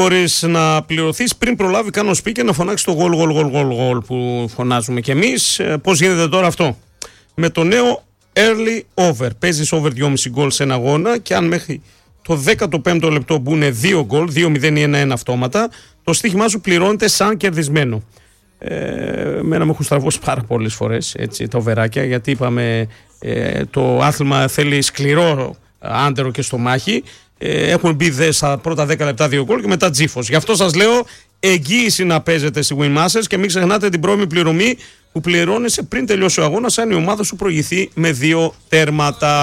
Μπορείς να πληρωθείς πριν προλάβει καν ο speaker να φωνάξει το goal που φωνάζουμε κι εμείς. Πώς γίνεται τώρα αυτό? Με το νέο early over. Παίζεις over 2,5 γκολ σε ένα αγώνα και αν μέχρι το 15ο λεπτό μπουν 2 γκολ, 2-0 ή 1-1 αυτόματα, το στοίχημά σου πληρώνεται σαν κερδισμένο. Μένα μου έχουν στραβώσει πάρα πολλές φορές έτσι, τα οβεράκια, γιατί είπαμε το άθλημα θέλει σκληρό άντερο και στο μάχη. Έχουν μπει στα πρώτα 10 λεπτά 2 γκολ και μετά τζίφος. Γι' αυτό σας λέω εγγύηση να παίζετε στη Winmasters και μην ξεχνάτε την πρώιμη πληρωμή που πληρώνεσαι πριν τελειώσει ο αγώνας αν η ομάδα σου προηγηθεί με 2 τέρματα.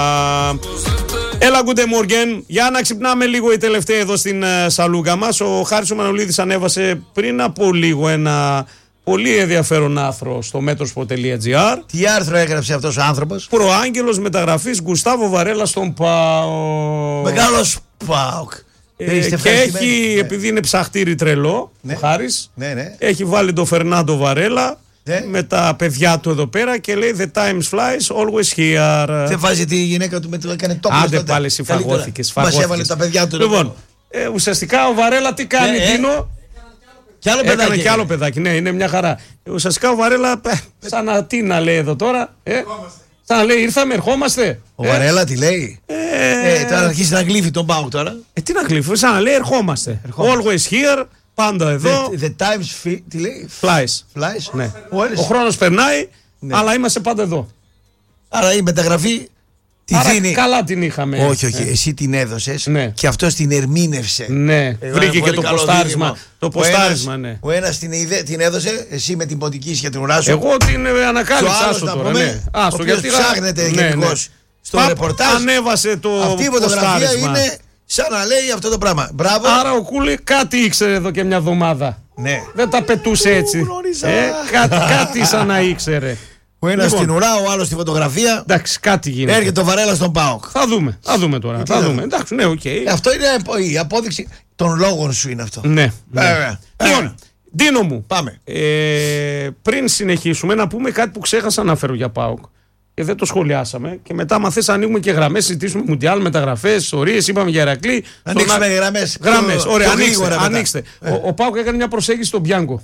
Έλα Good Morgen, για να ξυπνάμε λίγο οι τελευταίοι εδώ στην σαλούγκα μας. Ο Χάρης ο Μανολίδης ανέβασε πριν από λίγο ένα πολύ ενδιαφέρον άρθρο στο metros.gr. Τι άρθρο έγραψε αυτός ο άνθρωπος? Προάγγελος μεταγραφής Γκουστάβο Βαρέλα στον ΠΑΟΚ. Μεγάλος ΠΑΟΚ. Και έχει, επειδή είναι ψαχτήρι τρελό, ο Χάρης, έχει βάλει τον Φερνάντο Βαρέλα με τα παιδιά του εδώ πέρα και λέει The time flies always here. Δεν βάζει τη γυναίκα του με το έκανε τόπο. Άντε πάλι εσύ φαγώθηκες. Μας έβαλε τα παιδιά του. Λοιπόν, ουσιαστικά ο Βαρέλα τι κάνει, Δίνο? Έκανε κι άλλο παιδάκι, ναι, είναι μια χαρά. Ουσιαστικά ο Βαρέλα, σαν να τι να λέει εδώ τώρα, σαν να λέει ήρθαμε, ερχόμαστε. Ο Βαρέλα τι λέει? Τώρα αρχίσει να γλύφει τον ΠΑΟΚ τώρα. Τι να γλύφει, σαν να λέει ερχόμαστε. Always here, πάντα εδώ. The times τι λέει? Flies. Ναι. Ο χρόνος περνάει, αλλά είμαστε πάντα εδώ. Άρα η μεταγραφή Άρα καλά την είχαμε. Όχι, εσύ την έδωσες και αυτός την ερμήνευσε. Ναι, βρήκε και το ποστάρισμα. Το ποστάρισμα, ναι. Ο ένας την έδωσε, εσύ με την ποντική σχετρουρά σου. Εγώ την ανακάλυψα. Άσο τώρα. Άσο, γιατί ψάχνετε γενικώς στο ρεπορτάζ. Ανέβασε το ποστάρισμα. Αυτή η φωτογραφία είναι σαν να λέει αυτό το πράγμα. Μπράβο. Άρα ο Κούλη κάτι ήξερε εδώ και μια εβδομάδα. Ναι. Δεν τα πετούσε έτσι. Κάτι σαν να ήξερε. Ο ένας στην ουρά, ο άλλος στη φωτογραφία. Εντάξει, κάτι γίνεται. Έρχεται το Βαρέλα στον ΠΑΟΚ. Θα δούμε τώρα. Θα δούμε. Εντάξει, ναι, οκ. Αυτό είναι η απόδειξη των λόγων σου είναι αυτό. Ναι. Λοιπόν, Ντίνο μου. Πάμε. Πριν συνεχίσουμε, να πούμε κάτι που ξέχασα να φέρω για ΠΑΟΚ. Και δεν το σχολιάσαμε. Και μετά, άμα θες, ανοίγουμε και γραμμές, συζητήσουμε μουντιάλ, μεταγραφές, ιστορίες. Είπαμε για Ηρακλή. Ανοίξουμε γραμμές. Γραμμές. Ωραία, ανοίξτε. Ο ΠΑΟΚ έκανε μια προσέγγιση στον Μπιάνκο.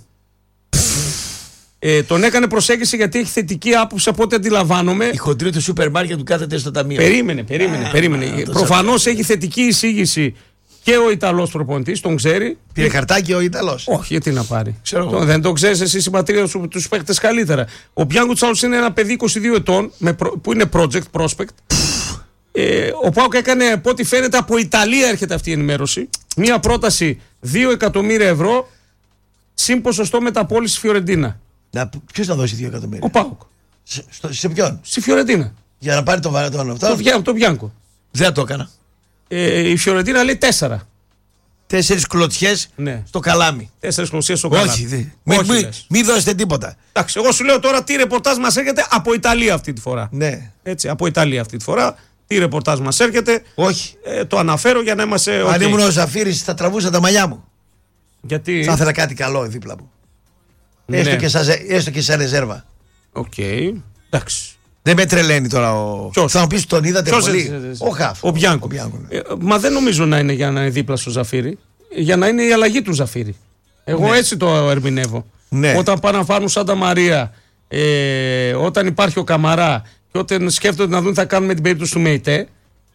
Τον έκανε προσέγγιση γιατί έχει θετική άποψη από ό,τι αντιλαμβάνομαι. Η χοντρή του σούπερ μάρκετ του κάθεται στο ταμείο. Περίμενε. Προφανώς έχει θετική εισήγηση και ο Ιταλός προπονητής, τον ξέρει. Πήρε χαρτάκι ο Ιταλός. Όχι, γιατί να πάρει. Δεν το ξέρεις εσύ, συμπατρίδα σου, τους παίχτες καλύτερα. Ο Μπιάνκο Τσάουλς είναι ένα παιδί 22 ετών που είναι prospect. Ο ΠΑΟΚ έκανε, από ό,τι φαίνεται, από Ιταλία έρχεται αυτή η ενημέρωση. Μία πρόταση 2 εκατομμύρια ευρώ συν ποσοστό μεταπώληση Φιωρεντίνα. Ποιος να δώσει 2 εκατομμύρια? Ο ΠΑΟΚ. Σε ποιον? Στη Φιωρεντίνα. Για να πάρει τον Βαρετόν αυτό. Το Μπιάνκο. Δεν το έκανα. Η Φιωρεντίνα λέει 4. 4 κλωτσιές στο καλάμι. 4 κλωτσιές στο καλάμι. Όχι, μην δώσετε τίποτα. Εντάξει, εγώ σου λέω τώρα τι ρεπορτάζ μας έρχεται από Ιταλία αυτή τη φορά. Ναι. Έτσι, από Ιταλία αυτή τη φορά. Τι ρεπορτάζ μας έρχεται. Όχι. Το αναφέρω για να είμαστε. Αν ήμουν ο Ζαφύρης θα τραβούσα τα μαλλιά μου. Γιατί. Θα ήθελα κάτι καλό δίπλα μου. Ναι. Έστω και σε ρεζέρβα. Οκ. Εντάξει. Δεν με τρελαίνει τώρα ο. Ποιος? Θα μου πεις τον είδατε πολύ. Ο Χαφ. Ο Μπιάνκο. Μα δεν νομίζω να είναι για να είναι δίπλα στο Ζαφύρι. Για να είναι η αλλαγή του Ζαφύρι. Εγώ έτσι το ερμηνεύω. Ναι. Όταν πάνε να φάρουν Σάντα Μαρία, όταν υπάρχει ο Καμαρά και όταν σκέφτονται να δουν τι θα κάνουν με την περίπτωση του Μεϊτέ.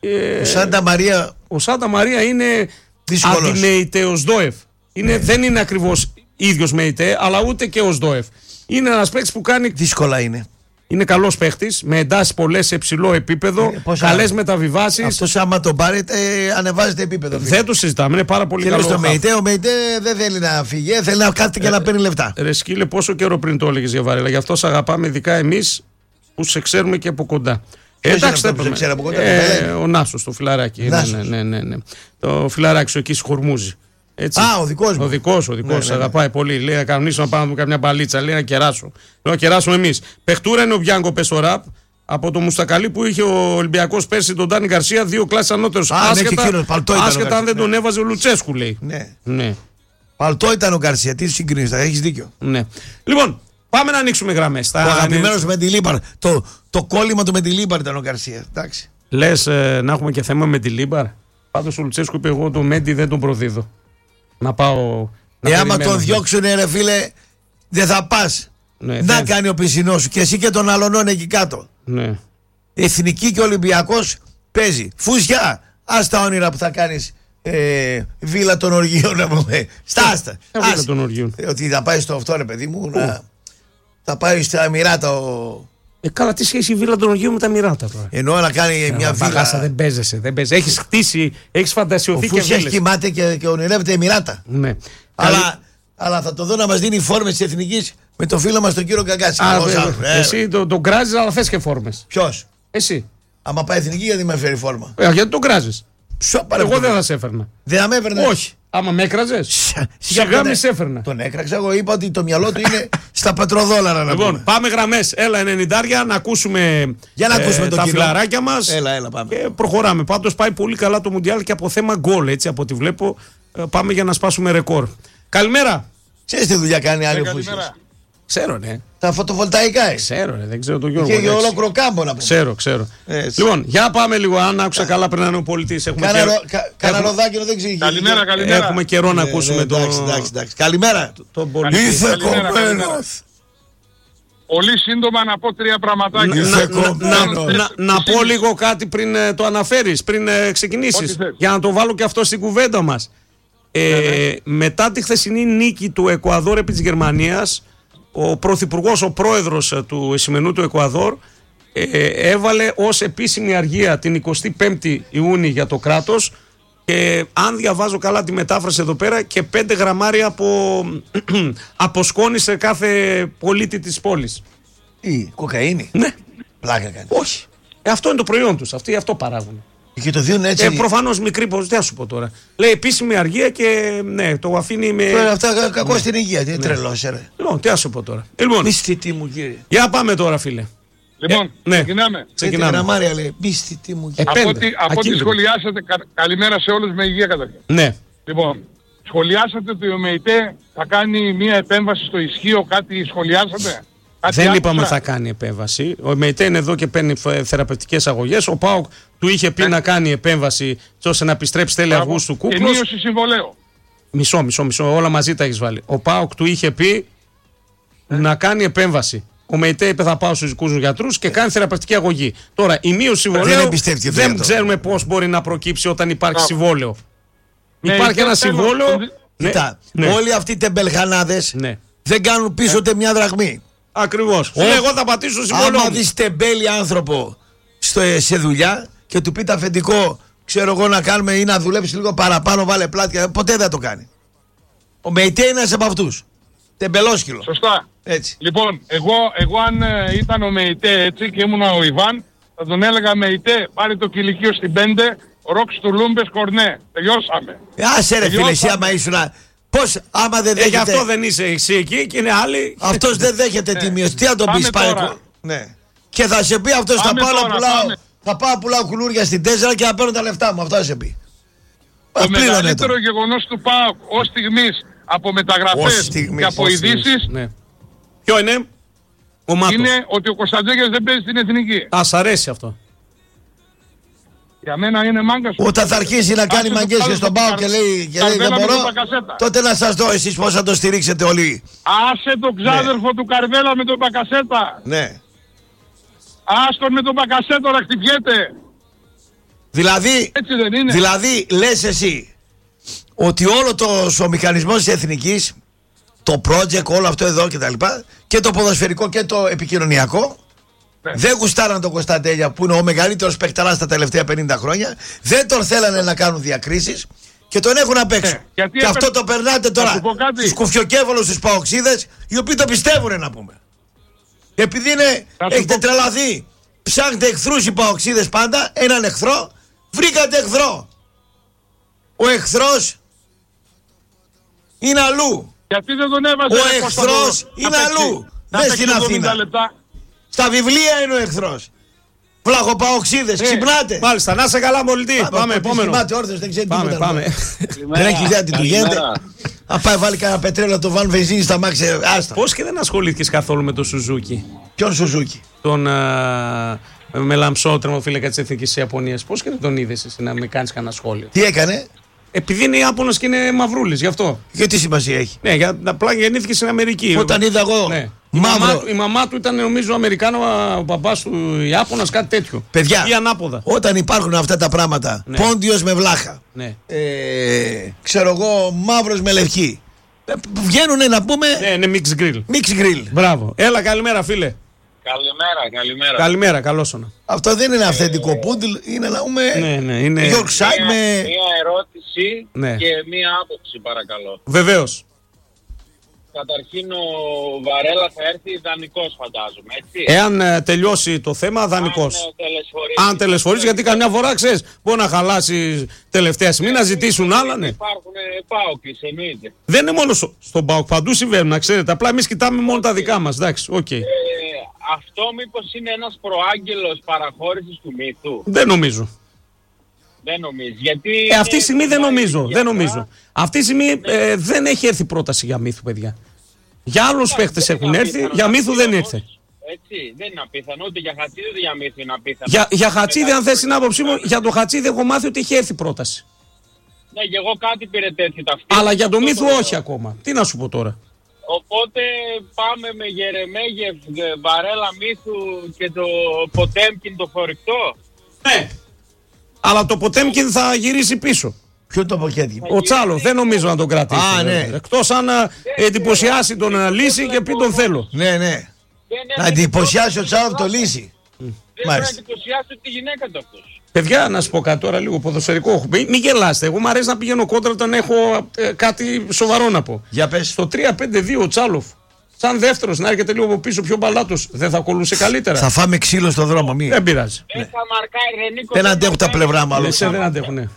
Ο Σάντα Μαρία είναι αντιμεϊτέ ως Δόεφ. Δεν είναι ακριβώς ίδιος Μεϊτέ, αλλά ούτε και ως Δόεφ. Είναι ένας παίκτης που κάνει. Δύσκολα είναι. Είναι καλός παίχτης, με εντάσεις πολλές σε υψηλό επίπεδο, καλές μεταβιβάσεις. Αυτός άμα τον πάρετε, ανεβάζετε επίπεδο. Δεν το συζητάμε, είναι πάρα πολύ καλό. Και ο Μεϊτέ δεν θέλει να φύγει, θέλει να κάθεται και να παίρνει λεφτά. Ρε σκύλε, πόσο καιρό πριν το έλεγες για Βαρέλα, γι' αυτό σε αγαπάμε ειδικά εμείς που σε ξέρουμε και από κοντά. Εντάξει, δεν ξέρω από κοντά. Ο Νάσος, το φιλαράκι. Ναι. Το φιλαράκι σου εκεί σχορμούζει. Έτσι. Ο δικός μου. Ο δικός, αγαπάει πολύ. Λέει να κανονίσω να πάμε να δούμε καμιά μπαλίτσα. Λέει να κεράσω. Λέω να κεράσουμε εμείς. Πεχτούρα είναι ο Μπιάνκο Πεσοράπ από το Μουστακαλί που είχε ο Ολυμπιακός πέρσι τον Ντάνι Γκαρσία, 2 κλάσεις ανώτερος. Άσχετα αν δεν τον έβαζε ο Λουτσέσκου, λέει. Ναι. Παλτό ήταν ο Γκαρσία. Τι συγκρίνεις, έχεις δίκιο. Ναι. Λοιπόν, πάμε να ανοίξουμε γραμμές. Ο αγαπημένος Μεντιλίμπαρ. Το κόλλημα του Μεντιλίμπαρ ήταν ο Γκαρσία. Λες να έχουμε και θέμα με Μεντιλίμπαρ. Πάντως ο Λουτσέσκου είπε: εγώ τον Μέντι δεν τον προδίδω. να πάω. Άμα τον διώξουν, ρε φίλε, δεν θα πας. Ναι, να κάνει ο πισινός σου και εσύ και τον αλωνών εκεί κάτω. Ναι. Εθνική και Ολυμπιακός παίζει. Φούσια, ας τα όνειρα που θα κάνεις. Βίλα των οργείων να πούμε. Στάστα. Βίλα των οργείων. Ότι θα πάει στο αυτό, ρε παιδί μου, θα πάει στα Εμιράτα. Καλά, τι σχέση η Βίλα των οργείων με τα Εμιράτα τώρα. Εννοώ να κάνει μια βίλα. Μπαγάσα, δεν παίζεσαι. Έχεις χτίσει, έχεις φαντασιωθεί και βίλες. Φούσια κοιμάται και ονειρεύεται Εμιράτα. Ναι. Αλλά θα το δω να μας δίνει φόρμες της Εθνικής με το φίλο μας τον κύριο Καγκάση. Εσύ τον κράζεις, αλλά θες και φόρμες. Ποιος? Εσύ. Άμα πάει Εθνική, γιατί με φέρει φόρμα. Γιατί τον κράζεις. Εγώ δεν θα σε έφερνα. Δεν θα με έφερνα. Όχι. Άμα με έκραζες, σιγά με σε έφερνα. Τον έκραξα. Εγώ είπα ότι το μυαλό του είναι στα πετροδόλαρα. Λοιπόν, πάμε γραμμές. Έλα 90 να ακούσουμε, τα φιλαράκια μας. Έλα, πάμε. Και προχωράμε. Πάντως πάει πολύ καλά το Μουντιάλ και από θέμα γκολ. Έτσι από ό,τι βλέπω, πάμε για να σπάσουμε ρεκόρ. Καλημέρα. Ξέρεις τι δουλειά κάνει άλλη ο Φούσης? Ξέρω, ναι. Τα φωτοβολταϊκά. Ξέρω, ναι. Δεν ξέρω το Γιώργο. Και ολόκληρο κάμπο να πούμε. Ξέρω. Λοιπόν, για πάμε λίγο. Αν άκουσα καλά πριν να είναι ο πολιτής. Κάνα ροδάκινο δεν ξέρει. Καλημέρα. Έχουμε καιρό να ακούσουμε τον. Εντάξει. Καλημέρα. Τον πολιτή. Είσαι κομμένος. Πολύ σύντομα να πω τρία πραγματάκια. Να πω λίγο κάτι πριν το αναφέρεις, πριν ξεκινήσεις. Για να το βάλω και αυτό στην κουβέντα μας. Μετά τη χθεσινή νίκη του Εκουαδόρ επί της Γερμανίας, ο πρωθυπουργός, ο πρόεδρος του σημερινού του Εκουαδόρ, έβαλε ως επίσημη αργία την 25η Ιούνιου για το κράτος, και αν διαβάζω καλά τη μετάφραση εδώ πέρα, και 5 γραμμάρια από σκόνη σε κάθε πολίτη της πόλης. Η κοκαίνη. Ναι. Πλάκα κάνει. Όχι. Αυτό είναι το προϊόν τους. Αυτοί αυτό παράγουν. Και το δίνουν έτσι. Προφανώς μικρή ποσότητα, τι σου πω τώρα. Λέει επίσημη αργία και ναι, το αφήνει με. Αυτά κακό στην υγεία. Τι τρελός, ρε. Λοιπόν, τι σου πω τώρα. Λοιπόν, μισθητή μου, κύριε. Για πάμε τώρα, φίλε. Λοιπόν, ξεκινάμε. Γραμμάρια λέει, μισθητή μου, κύριε. Από ό,τι σχολιάσατε, καλημέρα σε όλους με υγεία καταρχήν. Ναι. Λοιπόν, σχολιάσατε ότι ο ΜΕΙΤΕ θα κάνει μια επέμβαση στο ισχύο, κάτι σχολιάσατε? Δεν είπαμε θα κάνει επέμβαση. Ο ΜΕΙΤΕ είναι εδώ και παίρνει θεραπευτικές αγωγές. Ο ΠΑΟΚ του είχε πει να κάνει επέμβαση ώστε να επιστρέψει τέλη Αυγούστου κούκλος. Και μείωση συμβολέου. Μισό, όλα μαζί τα έχεις βάλει. Ο ΠΑΟΚ του είχε πει να κάνει επέμβαση. Ο ΜΕΙΤΕ είπε θα πάω στους δικούς μου γιατρούς και κάνει θεραπευτική αγωγή. Τώρα η μείωση συμβολέου δεν ξέρουμε πώς μπορεί να προκύψει όταν υπάρχει συμβόλαιο. Υπάρχει ένα συμβόλαιο. Κοίτα, όλοι αυτοί οι τεμπελχανάδες δεν κάνουν πίσω ούτε μια δραχμή. Ακριβώς. Εγώ θα πατήσω συμβόλαιο. Άμα δεις τεμπέλη άνθρωπο σε δουλειά και του πει τα αφεντικό, ξέρω εγώ, να κάνουμε ή να δουλέψει λίγο παραπάνω, βάλε πλάτια, ποτέ δεν το κάνει. Ο ΜΕΙΤΕ είναι ένας από αυτούς. Τεμπελόσκυλο. Σωστά. Έτσι. Λοιπόν, εγώ αν ήταν ο ΜΕΙΤΕ έτσι και ήμουν ο Ιβάν, θα τον έλεγα ΜΕΙΤΕ, πάρε το κηλικείο στην 5, ρόξ του Λούμπες Κορνέ. Τελειώσαμε. Άσε ρε φίλε, εσύ άμα ήσουν. Πώς, άμα δεν δέχεται. Γι' αυτό δεν είσαι εσύ εκεί και είναι άλλοι. Αυτός δεν δέχεται τη μείωση. Τι θα τον πεις πάλι. Ναι. Και θα σε πει αυτός θα πάω να πουλάω κουλούρια στην 4 και να παίρνω τα λεφτά μου. Αυτό θα σε πει. Το μεγαλύτερο γεγονός του ΠΑΟΚ ως στιγμής από μεταγραφές και από ειδήσεις. Ναι. Ποιο είναι? Είναι ότι ο Κωνσταντζέκης δεν παίζει στην εθνική. Σ' αρέσει αυτό. Για μένα είναι μάγκας. Όταν θα αρχίσει να κάνει μαγκές και στον ΠΑΟΚ και λέει δεν μπορώ, τότε να σας δω εσείς πώς θα το στηρίξετε όλοι. Άσε τον ξάδερφο του Καρβέλα με τον Μπακασέτα. Ναι. Άστον με τον Μπακασέτα να χτυπιέται. Δηλαδή, έτσι δεν είναι? Δηλαδή λες εσύ ότι όλο ο μηχανισμός της εθνικής, το project, όλο αυτό εδώ και το ποδοσφαιρικό και το επικοινωνιακό, δεν γουστάραν τον Κωνσταντέλια που είναι ο μεγαλύτερος παικταράς τα τελευταία 50 χρόνια. Δεν τον θέλανε να κάνουν διακρίσεις και τον έχουν απ' έξω. Και αυτό το περνάτε τώρα στους κουφιοκέφαλους, στους παοξίδες, οι οποίοι το πιστεύουν να πούμε. Επειδή έχετε τρελαθεί, ψάχνετε εχθρούς οι παοξίδες πάντα, έναν εχθρό, βρήκατε εχθρό. Ο εχθρός είναι αλλού. Γιατί δεν τον έβαζε? Ο εχθρός είναι αλλού. Δεν στην Αθήνα. Στα βιβλία είναι ο εχθρός. Βλαχοπαοξίδες, ξυπνάτε. Μάλιστα, να είσαι καλά, μολυτή. Πάμε, επόμενο. Ξυπνάτε όρθιος, δεν ξέρει τίποτα. Πάμε. Δεν έχει ιδέα τι του γίνεται. Αν πάει βάλει κανένα πετρέλαιο, το βάλει βενζίνη στα μάξια. Άστα. Πώς και δεν ασχολήθηκες καθόλου με τον Σουζούκι? Ποιον Σουζούκι? Τον με λαμψό τερματοφύλακα της Εθνικής Ιαπωνίας. Πώς και δεν τον είδες εσύ να με κάνεις κανένα σχόλιο? Τι έκανε? Επειδή είναι Ιάπωνας και είναι μαυρούλης, γι' αυτό. Γιατί σημασία έχει. Ναι, απλά γεννήθηκε στην Αμερική. Όταν είδα εγώ. Ναι. Μαύρο. Η μαμά του ήταν νομίζω Αμερικάνο, ο παπάς του Ιάπωνας, κάτι τέτοιο. Παιδιά, ή ανάποδα. όταν υπάρχουν αυτά τα πράγματα, Ναι. πόντιος με βλάχα, Ναι. ξέρω εγώ, μαύρος με λευκή, βγαίνουνε να πούμε Ναι, είναι mix grill. mix grill. Μπράβο. Έλα, καλημέρα, φίλε. Καλημέρα. Καλημέρα, καλώς. Αυτό δεν είναι αυθεντικό πούντλ, είναι να πούμε Ναι, είναι. Yorkshire με... Μία ερώτηση Ναι. και μία άποψη παρακαλώ. Βεβαίως. Καταρχήν ο Βαρέλα θα έρθει ιδανικός φαντάζομαι, έτσι. Εάν τελειώσει το θέμα, δανεικός. Αν τελεσφορείς, γιατί καμιά φορά ξέρεις, μπορεί να χαλάσει τελευταία στιγμή, να ζητήσουν άλλα, ναι. Υπάρχουν πάοκες, εννοείται. Δεν είναι μόνο στον ΠΑΟΚ, παντού συμβαίνουν, να ξέρετε. Απλά εμείς κοιτάμε μόνο τα δικά μας. Εντάξει, οκ. Αυτό μήπως είναι ένας προάγγελος παραχώρησης του μύθου? Δεν νομίζω. Δεν νομίζω. Γιατί Αυτή τη στιγμή δεν νομίζω. Δεν νομίζω. Αυτή τη στιγμή δεν έχει έρθει πρόταση για μύθου, παιδιά. Για άλλους παίχτες έχουν έρθει, για μύθου δεν ήρθε. Έτσι, δεν είναι απίθανο. Ούτε για Χατσίδη ούτε για μύθου είναι απίθανο. Για Χατσίδη, αν θες την άποψή μου, για το Χατσίδη έχω μάθει ότι έχει έρθει πρόταση. Ναι, και εγώ κάτι πυρετέθη ταυτότητα. Αλλά για το μύθου όχι ακόμα. Τι να σου πω τώρα. Οπότε πάμε με Γερεμέγεφ, Βαρέλα μύθου και το Ποτέμκιν το φορυκτό. Ναι. Αλλά το Ποτέμκιν θα γυρίσει πίσω. Ποιο το ποκέτι. Ο Τσάλο δεν νομίζω να τον κρατήσει. Α, ναι. Εκτός αν εντυπωσιάσει τον Λύση και πει τον θέλω. Ναι, ναι. Να εντυπωσιάσει ο Τσάλο το λύσει. Δεν θα Μάλιστα. εντυπωσιάσει τη γυναίκα του αυτός. Παιδιά, να σου πω κάτι τώρα λίγο ποδοσφαιρικό. Μην γελάστε. Εγώ μου αρέσει να πηγαίνω κόντρα όταν έχω κάτι σοβαρό να πω. Για πες. Στο 3-5-2 ο Τσάλοφ, σαν δεύτερος, να έρχεται λίγο από πίσω πιο μπαλάτος, δεν θα ακολουθούσε καλύτερα. Θα φάμε ξύλο στο δρόμο. Μη. Δεν πειράζει. Δεν θα μαρκάρει, Ρενίκο. Δεν αντέχουν τα πλευρά μου άλλο. Εσέ δεν αντέχουνε.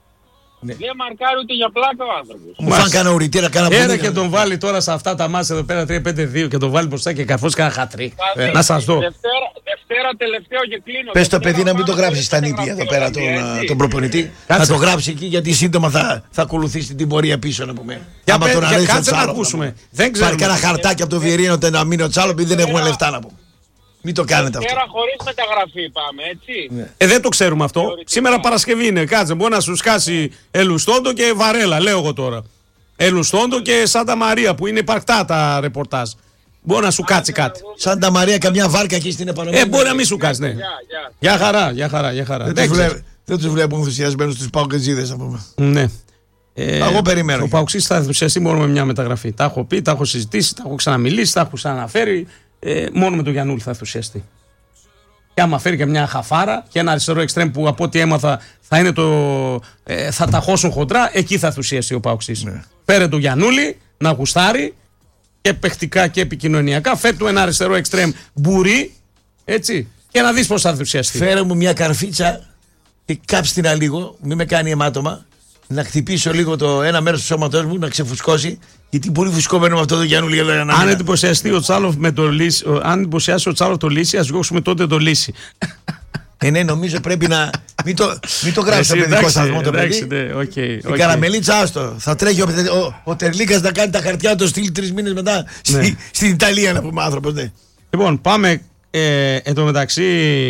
Δεν μαρκάρει ούτε για πλάκα ο άνθρωπος. Μου φάνε κανένα ουρητήρα, κανένα Έρε πουδί. και τον βάλει τώρα σε αυτά τα μάτια εδώ πέρα 3-5-2 και τον βάλει μπροστά και καρφώσει κανένα χατρί. Να σας δω. Δευτέρα τελευταίο και κλείνω. Πες το Δευτέρα παιδί να μην το πάμε γράψει στα στην νύπια εδώ γραφή, πέρα έτσι. τον προπονητή. Θα το γράψει εκεί γιατί σύντομα θα ακολουθήσει την πορεία πίσω να πούμε. Για Άμα τον αρέσει ο κάτσε να Τσάλο, ακούσουμε. Δεν Υπάρχει ξέρουμε. κανένα χαρτάκι από το Βιερίνο να μείνει ο Τσάλο επειδή δεν έχουμε λεφτά να πούμε. Μην το κάνετε αυτό. Δευτέρα χωρίς μεταγραφή πάμε, έτσι. Δεν το ξέρουμε αυτό. Σήμερα Παρασκευή είναι. Κάτσε, μπορεί να σου σκάσει Ελουστόντο και Βαρέλα, λέω εγώ τώρα. Ελουστόντο και Σάντα Μαρία που είναι υπαρκτά τα ρεπορτάζ. Μπορεί να σου κάτσει κάτι. Σαν τα Μαρία, καμιά βάρκα εκεί στην επανωμένη. Μπορεί να μην σου κάτσει, ναι. Για χαρά, για χαρά, για χαρά. Δεν τους βλέπω ενθουσιασμένους τους Παοκετζίδες να πούμε. Ναι. Εγώ περιμένω. Ο Παοξής θα ενθουσιαστεί μόνο με μια μεταγραφή. Τα έχω πει, τα έχω συζητήσει, τα έχω ξαναμιλήσει, τα έχω ξαναφέρει. Μόνο με τον Γιαννούλη θα ενθουσιαστεί. Και άμα φέρει και μια χαφάρα και ένα αριστερό εξτρέμ που από ό,τι έμαθα θα είναι θα ταχώσουν χοντρά, εκεί θα ενθουσιαστεί ο Παοξής. Ναι. Φέρε τον Γιαννούλη να γουστάρει και παιχτικά και επικοινωνιακά. Φέρε του ένα αριστερό εξτρέμ μπουρί, έτσι, και να δεις πώς θα ενθουσιαστεί. Φέρε μου μια καρφίτσα και κάψτε την λίγο, μην με κάνει αιμάτωμα. Να χτυπήσω λίγο το ένα μέρος του σώματός μου, να ξεφουσκώσει. Γιατί πολύ φουσκωμένο με αυτό το Γιάννουλη για ένα Αν εντυπωσιαστεί ο Τσάλοφ με το Λύση, αν εντυπωσιάσει ο Τσάλοφ το Λύση, ας διώξουμε τότε το Λύση. Ναι, νομίζω πρέπει να. Μην το γράψει στο παιδικό σταθμό το παιδί. Η καραμελίτσα, άστο. Θα τρέχει ο Τερλίκας να κάνει τα χαρτιά, να το στείλει 3 μήνες μετά στην Ιταλία να πούμε άνθρωπος. Ναι. Λοιπόν, πάμε εν τω μεταξύ.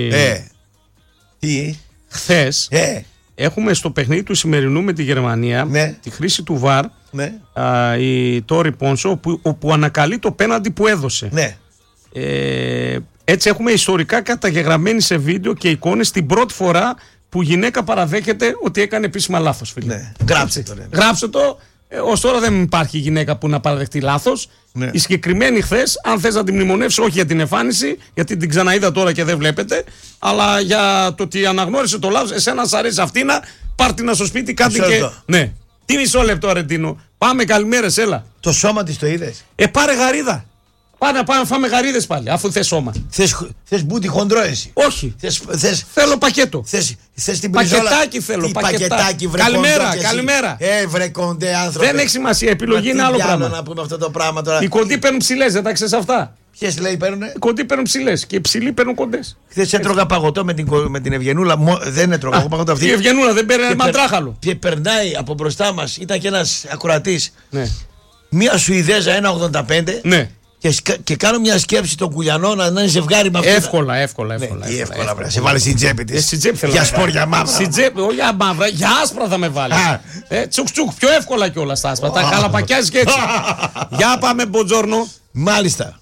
Τι. Χθες έχουμε στο παιχνίδι του σημερινού με τη Γερμανία τη χρήση του VAR η Τόρι Πόνσο όπου ανακαλεί το πέναντι που έδωσε. Ναι. Έτσι έχουμε ιστορικά καταγεγραμμένη σε βίντεο και εικόνες την πρώτη φορά που γυναίκα παραδέχεται ότι έκανε επίσημα λάθος, φίλε. Ναι. Γράψτε το. Γράψτε το. Ως τώρα δεν υπάρχει γυναίκα που να παραδεχτεί λάθος. Ναι. Η συγκεκριμένη χθες, αν θες να την μνημονεύσεις, όχι για την εμφάνιση, γιατί την ξαναείδα τώρα και δεν βλέπετε, αλλά για το ότι αναγνώρισε το λάθος, εσένα σ' αρέσει αυτήνα, πάρ' την στο σπίτι κάτι μισό και. λεπτό. Ναι. Τι μισό λεπτό, Αρεντίνο. Πάμε, καλημέρες, έλα. Το σώμα της το είδες. Πάρε γαρίδα. Πάμε να φάμε γαρίδες πάλι, αφού θες σώμα. Θες μπούτι χοντρό εσύ. Όχι. Θέλω πακέτο. Θες την πριζόλα. Πακετάκι θέλω. Τι πακετάκι, βρε Καλημέρα, κοντό κι εσύ. καλημέρα. Βρε κοντέ άνθρωπε. Δεν έχει σημασία, η επιλογή είναι άλλο πράγμα. να πούμε αυτό το πράγμα τώρα. Οι κοντοί παίρνουν ψηλές, δεν τα ξέρεις αυτά. Ποιες λέει παίρνουνε. Οι κοντοί παίρνουν ψηλές και οι ψηλοί παίρνουν κοντές. Χθες έτρωγα παγωτό με την Ευγενούλα. Δεν έτρωγα εγώ παγωτό αυτή. Η Ευγενούλα δεν παίρνει μαντράχαλο. Και περνάει από μπροστά μας, ήταν και ένας ακροατής. Ναι. Μία Σουηδέζα 1,85. Ναι. Και κάνω μια σκέψη τον Κουλιανό να είναι ζευγάρι με αυτό. Εύκολα. Εύκολα. Σε βάλει στην τσέπη της. Για σπόρια μαύρα. Στην τσέπη, όχι για μαύρα, για άσπρα θα με βάλει. Τσουκ, πιο εύκολα κιόλα τα άσπρα. Τα καλαπακιάζει και έτσι. Για πάμε, Μποτζόρνο. Μάλιστα.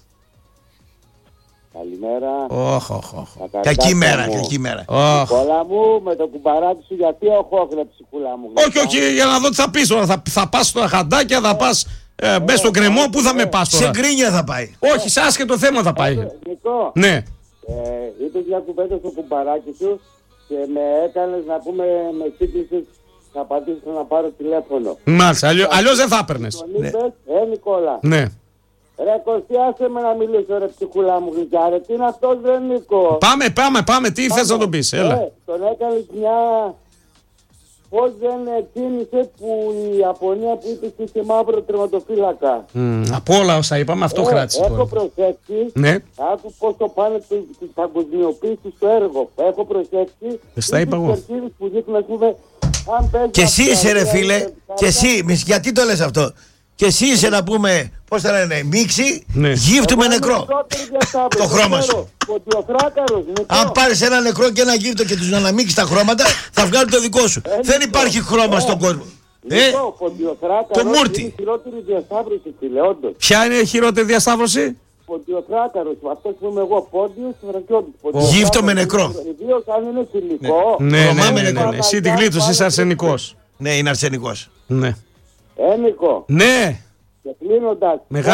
Καλημέρα. Κακή μέρα. Κόλλα μου, με το κουμπαράκι σου, γιατί οχόχλε ψυχούλα μου. Όχι, για να δω τι θα πεις τώρα. Θα πας στα χαντάκια, θα πας μπες στο κρεμό, πού θα με πας τώρα? Σε γκρίνια θα πάει. Όχι, σε άσχετο θέμα θα πάει. Νικό, Ναι. είπες μια κουβέντα στο κουμπαράκι σου και με έκανες να πούμε, με σύγκλησες, θα απαντήσω να πάρω τηλέφωνο. Μάλιστα, αλλιώς δεν θα έπαιρνες. Τον είπες, Νικόλα. Ναι. Ρε Κωστή, άσε με να μιλήσω ρε ψυχούλα μου γλυκιά, ρε, τι είναι αυτός ρε Νίκο? Πάμε, τι θες να τον πεις, έλα. Τον έκανες μια... Πώς δεν κίνησε που η Ιαπωνία που είπε είχε μαύρο τερματοφύλακα. Από όλα όσα είπαμε, αυτό κράτησε. Έχω προσέξει, ναι. άκου πώς το πάνε της παγκοσμιοποίησης στο έργο. Έχω προσέξει στα είπα εγώ. Που δείχνουν, ας πούμε, αν παίζει... Και εσύ είσαι ρε φίλε, και εσύ, γιατί το λες αυτό? Και εσύ είσαι να πούμε, πώς θα λένε, μίξη, γύφτου με νεκρό. Το χρώμα σου. Αν πάρεις ένα νεκρό και ένα γύφτο και τους αναμίξεις τα χρώματα, θα βγάλουν το δικό σου. Δεν υπάρχει χρώμα στον κόσμο. Το μούρτι. Είναι η χειρότερη διασταύρωση, φίλε, όντως. Ποια είναι η χειρότερη διασταύρωση? Ποντιοθράκαρος, αυτός που είμαι εγώ, Πόντιος, Θρακιώτης. Γύφτο με νεκρό. Ιδίως αν είναι θηλυκό. Ναι. Εσύ τη γλίτωσες, είσαι αρσενικός. Ναι, είναι αρσενικός. Ναι. Νίκο. Ναι. Και κλείνοντας,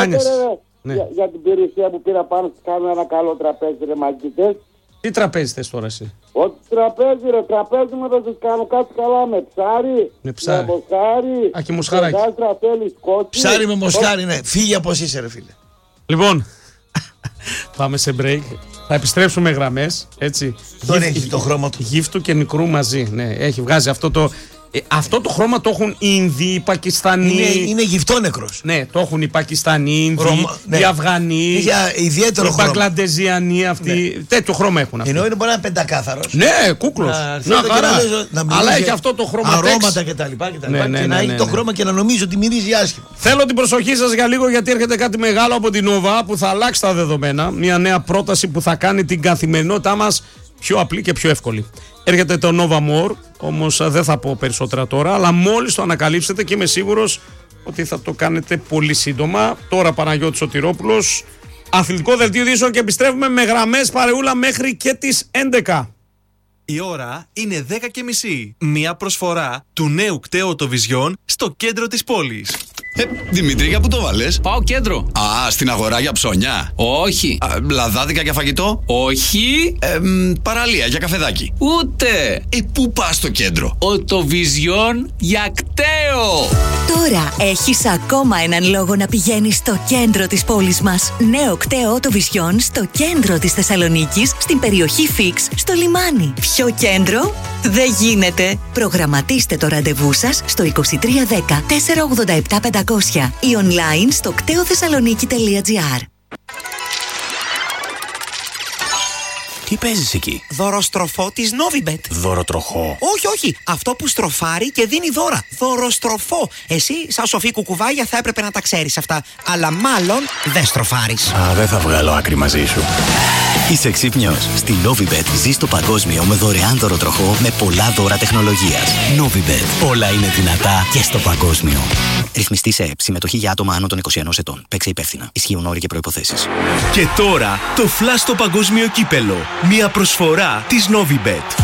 για την περιουσία που πήρα πάνω να κάνω ένα καλό τραπέζι ρε μαγκητές. Τι τραπέζι θες τώρα εσύ? Ό,τι τραπέζι ρε, τραπέζι μου θα σας κάνω κάτι καλά με ψάρι, με μοσχάρι. Α, και μοσχαράκι. Ψάρι με μοσχάρι, ναι. Φύγε από εσύ είσαι ρε φίλε. Λοιπόν, πάμε σε break. Θα επιστρέψουμε γραμμές, έτσι. Δεν έχει το χρώμα του. Γύφτου και νικρού μαζί, ναι. Έχει βγάζει αυτό το... αυτό το χρώμα το έχουν οι Ινδοί, οι Πακιστανοί. Είναι γυφτόνεκρος. Ναι, το έχουν οι Πακιστανοί, οι Ινδοί, οι Αφγανοί, οι Μπαγκλαντεζιανοί αυτοί. Ναι. Τέτοιο χρώμα έχουν αυτοί. Ενώ είναι μπορεί να είναι πεντακάθαρος. Ναι, κούκλος. Αλλά έχει αυτό το χρώμα. Αρώματα κτλ. Και να έχει το χρώμα και να νομίζω ότι μυρίζει άσχημα. Θέλω την προσοχή σας για λίγο, γιατί έρχεται κάτι μεγάλο από την Nova που θα αλλάξει τα δεδομένα. Μια νέα πρόταση που θα κάνει την καθημερινότητά μας πιο απλή και πιο εύκολη. Έρχεται το Nova More, όμως δεν θα πω περισσότερα τώρα, αλλά μόλις το ανακαλύψετε και είμαι σίγουρος ότι θα το κάνετε πολύ σύντομα. Τώρα Παναγιώτης Σωτηρόπουλος, αθλητικό δελτίο ειδήσεων και επιστρέφουμε με γραμμές παρεούλα μέχρι και τις 11. Η ώρα είναι 10:30. Μια προσφορά του νέου κταίου Οτοβιζιόν στο κέντρο της πόλης. Δημήτρη, για πού το βάλες? Πάω κέντρο. Α, στην αγορά για ψώνια. Όχι. Λαδάδικα για φαγητό. Όχι. Παραλία για καφεδάκι. Ούτε. Πού πας στο κέντρο? Οτοβιζιόν για κταίο. Τώρα έχεις ακόμα έναν λόγο να πηγαίνεις στο κέντρο της πόλης μας. Νέο κταίο Οτοβιζιόν στο κέντρο της Θεσσαλονίκης, στην περιοχή Φίξ, στο λιμάνι. Πιο κέντρο δεν γίνεται. Προγραμματίστε το ραντεβού σας στο 2310 487 500 ή online στο κτεοθεσσαλονίκη.gr. Τι παίζεις εκεί? Δωροστροφό της Novibet. Δωροτροχό? Όχι. Αυτό που στροφάρει και δίνει δώρα. Δωροστροφό. Εσύ, σαν σοφή κουκουβάγια, θα έπρεπε να τα ξέρεις αυτά. Αλλά μάλλον δεν στροφάρεις. Δεν θα βγάλω άκρη μαζί σου. Είσαι ξύπνιος? Στη Novibet ζεις το παγκόσμιο με δωρεάν δωροτροχό με πολλά δώρα τεχνολογίας. Novibet. Όλα είναι δυνατά και στο παγκόσμιο. Ρυθμιστή σε ΕΕΠ. Συμμετοχή για άτομα άνω των 21 ετών. Παίξε υπεύθυνα. Ισχύουν όροι και προϋποθέσεις. Και τώρα το Flash στο παγκόσμιο κύπελο. Μια προσφορά της Novibet.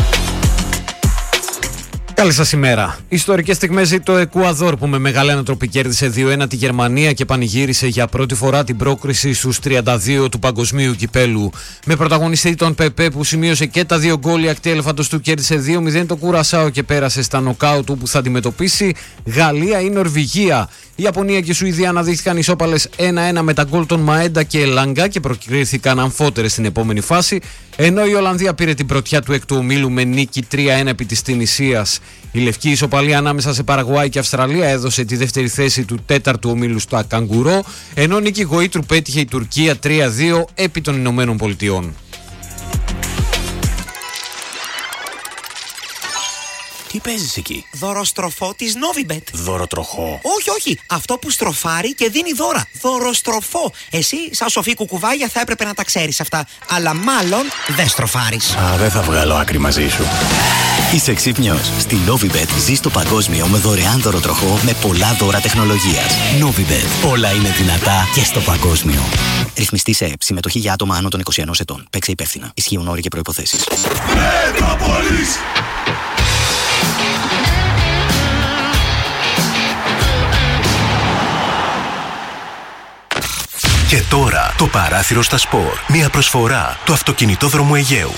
Καλή σας ημέρα. Ιστορικές στιγμές ζει το Εκουαδόρ που με μεγάλη ανατροπή κέρδισε 2-1 τη Γερμανία και πανηγύρισε για πρώτη φορά την πρόκριση στους 32 του παγκοσμίου κυπέλου. Με πρωταγωνιστή τον Πεπέ που σημείωσε και τα 2 γκόλ, η ακτή ελεφάντος του κέρδισε 2-0 το Κουρασάο και πέρασε στα νοκάουτ που θα αντιμετωπίσει Γαλλία ή Νορβηγία. Η Ιαπωνία και η Σουηδία αναδείχθηκαν ισόπαλες 1-1 με τα γκολ των Μαέντα και Ελάγκα και προκρίθηκαν αμφότερες στην επόμενη φάση, ενώ η Ολλανδία πήρε την πρωτιά του έκτου ομίλου με νίκη 3-1 επί της Τινησίας. Η λευκή ισοπαλία ανάμεσα σε Παραγουάη και Αυστραλία έδωσε τη δεύτερη θέση του τέταρτου ομίλου στο Καγκουρό, ενώ νίκη γοήτρου πέτυχε η Τουρκία 3-2 επί των Ηνωμένων Πολιτειών. Τι παίζεις εκεί? Δωροστροφό της Novibet. Δωροτροχό. Όχι. Αυτό που στροφάρει και δίνει δώρα. Δωροστροφό. Εσύ, σαν σοφή κουκουβάγια, θα έπρεπε να τα ξέρεις αυτά. Αλλά μάλλον δεν στροφάρεις. Δεν θα βγάλω άκρη μαζί σου. Είσαι ξύπνιος. Στη Novibet ζεις το παγκόσμιο με δωρεάν δωροτροχό με πολλά δώρα τεχνολογίας. Novibet. Όλα είναι δυνατά και στο παγκόσμιο. Ρυθμιστή σε ΕΠ. Συμμετοχή για άτομα άνω των 21 ετών. Παίξε υπεύθυνα. Ισχύουν όροι και προϋποθέσεις. Μέτροπολης. Και τώρα το παράθυρο στα σπορ. Μια προσφορά του αυτοκινητόδρομου Αιγαίου.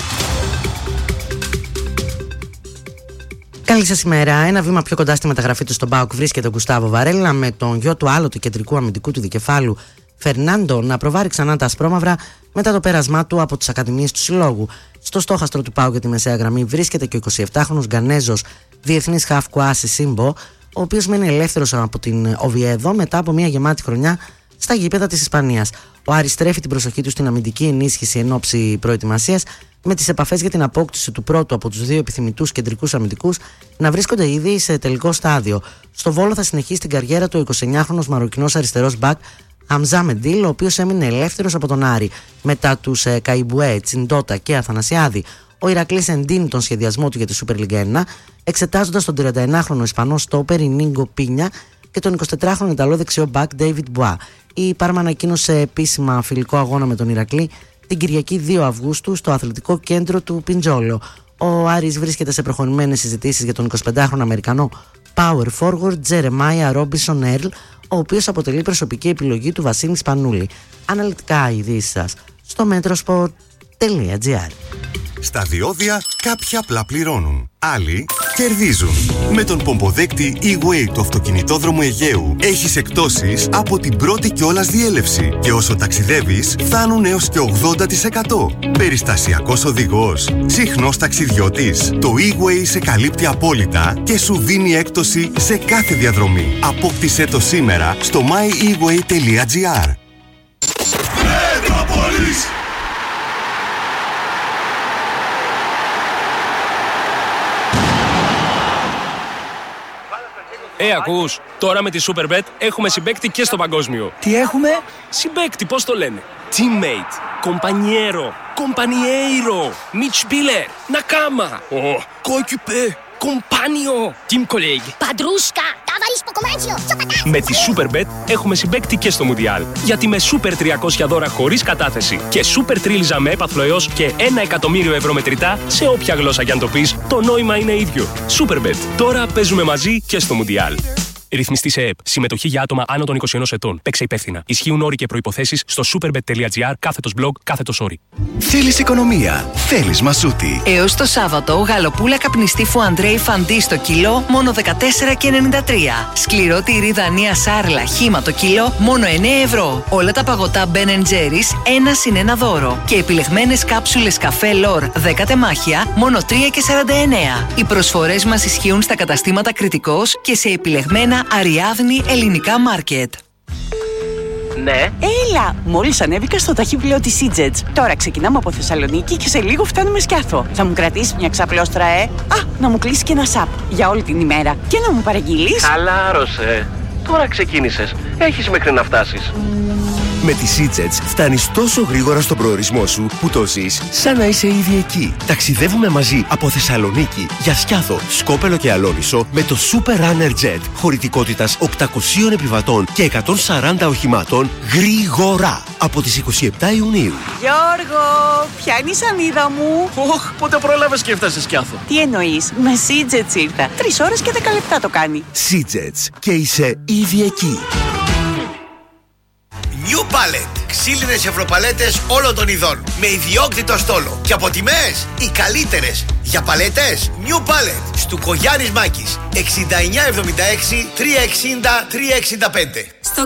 Καλή σας ημέρα. Ένα βήμα πιο κοντά στη μεταγραφή του στον ΠΑΟΚ βρίσκεται ο Γκουστάβο Βαρέλα, με τον γιο του άλλοτε κεντρικού αμυντικού του δικεφάλου Φερνάντο να προβάρει ξανά τα ασπρόμαυρα μετά το πέρασμά του από τις ακαδημίες του συλλόγου. Στο στόχαστρο του ΠΑΟΚ για τη μεσαία γραμμή βρίσκεται και ο 27χρονος Γκανέζος διεθνής χαφ Κουάσι Σίμπο, ο οποίος μένει ελεύθερος από την Οβιέδο μετά από μια γεμάτη χρονιά στα γήπεδα της Ισπανίας. Ο Άρης στρέφει την προσοχή του στην αμυντική ενίσχυση εν ώψη προετοιμασίας, με τις επαφές για την απόκτηση του πρώτου από τους δύο επιθυμητούς κεντρικούς αμυντικούς να βρίσκονται ήδη σε τελικό στάδιο. Στο Βόλο θα συνεχίσει την καριέρα του ο 29χρονος μαροκινός αριστερός μπακ Αμζά Μεντίλ, ο οποίος έμεινε ελεύθερος από τον Άρη μετά τους Καϊμπουέ, Τσιντότα και Αθανασιάδη. Ο Ηρακλής εντείνει τον σχεδιασμό του για τη Super League 1, εξετάζοντας τον 31χρονο Ισπανό στόπερ Ινίγκο Πίνια και τον 24χρονο Ιταλό δεξιό μπακ David Bois. Η Πάρμα ανακοίνωσε επίσημα φιλικό αγώνα με τον Ηρακλή την Κυριακή 2 Αυγούστου στο αθλητικό κέντρο του Πιντζόλο. Ο Άρης βρίσκεται σε προχωρημένες συζητήσεις για τον 25χρονο Αμερικανό power forward Τζερεμάια Ρόμπισον Έρλ, ο οποίος αποτελεί προσωπική επιλογή του Βασίλη Σπανούλη. Αναλυτικά ειδήσεις σας στο metrosport.gr. Στα διόδια κάποιοι απλά πληρώνουν, άλλοι κερδίζουν. Με τον πομποδέκτη E-Way του αυτοκινητόδρομου Αιγαίου έχεις εκπτώσεις από την πρώτη κιόλας διέλευση και όσο ταξιδεύεις φτάνουν έως και 80%. Περιστασιακός οδηγός, συχνός ταξιδιώτης. Το E-Way σε καλύπτει απόλυτα και σου δίνει έκπτωση σε κάθε διαδρομή. Απόκτησέ το σήμερα στο myeWay.gr. Μέτροπολης. Ακούς, τώρα με τη Superbet έχουμε συμπαίκτη και στο παγκόσμιο. Τι έχουμε? Συμπαίκτη, πώς το λένε? Teammate, compañero, compañeiro, Mitspieler, Nakama, coéquipier, compagno, team colleague, Padrusca, ταβαρίς ποκομάτσιο, τσοπατά. Με τη Superbet έχουμε συμπαίκτη και στο Μουντιάλ. Γιατί με Super 300 δώρα χωρίς κατάθεση και Super Τρίλιζα με έπαθλο έως και 1 εκατομμύριο ευρώ μετρητά σε όποια γλώσσα κι αν το πεις, το νόημα είναι ίδιο. Superbet. Τώρα παίζουμε μαζί και στο Μουντιάλ. Ρυθμιστή σε ΕΠ. Συμμετοχή για άτομα άνω των 21 ετών. Παίξε υπεύθυνα. Ισχύουν όροι και προϋποθέσεις στο superbet.gr/blog/όροι. Θέλεις οικονομία. Θέλεις μασούτη. Έως το Σάββατο, γαλοπούλα καπνιστή Φουαντρέι Φαντί στο κιλό μόνο 14,93. Σκληρό τυρί Δανία Σάρλα χύμα το κιλό μόνο 9 ευρώ. Όλα τα παγωτά Ben Jerry's 1+1 δώρο. Και επιλεγμένες κάψουλες καφέ Λορ 10 τεμάχια μόνο 3,49. Οι προσφορές μας ισχύουν στα καταστήματα Κρητικός και σε επιλεγμένα Αριάδνη ελληνικά μάρκετ. Ναι. Έλα, μόλις ανέβηκα στο ταχύπλοιο της Seajets. Τώρα ξεκινάμε από Θεσσαλονίκη και σε λίγο φτάνουμε Σκιάθο. Θα μου κρατήσεις μια ξαπλώστρα, να μου κλείσει και ένα σαπ για όλη την ημέρα. Και να μου παραγγείλεις. Χαλάρωσε. Τώρα ξεκίνησες. Έχεις μέχρι να φτάσεις. Με τη Seajets φτάνεις τόσο γρήγορα στον προορισμό σου που το ζεις σαν να είσαι ήδη εκεί. Ταξιδεύουμε μαζί από Θεσσαλονίκη για Σκιάθο, Σκόπελο και Αλόνισο με το Super Runner Jet χωρητικότητας 800 επιβατών και 140 οχημάτων γρήγορα από τις 27 Ιουνίου. Γιώργο, ποια είναι η σανίδα μου? Πότε πρόλαβες και έφτασες Σκιάθο? Τι εννοείς, με Seajets ήρθα. 3 ώρες και 10 λεπτά το κάνει. Seajets και είσαι ήδη εκεί. New Palette. Ξύλινες ευρωπαλέτες όλων των ειδών. Με ιδιόκτητο στόλο. Και από τιμές οι καλύτερες. Για παλέτες New Palette. Στου Κογιάννης Μάκης 6976 360 365.